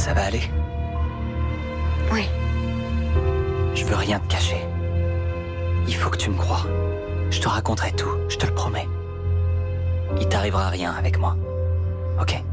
Ça va aller? Oui. Je veux rien te cacher. Il faut que tu me crois. Je te raconterai tout, je te le promets. Il t'arrivera rien avec moi. Ok?